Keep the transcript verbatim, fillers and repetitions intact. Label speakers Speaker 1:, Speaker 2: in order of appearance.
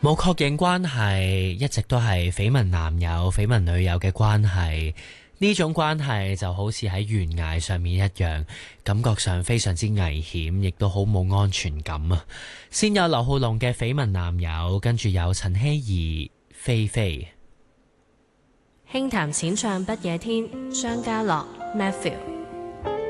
Speaker 1: 冇確認關係，一直都係緋聞男友、緋聞女友嘅關係。呢種關係就好似喺懸崖上面一樣，感覺上非常之危險，亦都好冇安全感啊！先有劉浩龍嘅緋聞男友，跟住有陳希怡、菲菲。
Speaker 2: 輕談淺唱不夜天，張家樂 Matthew。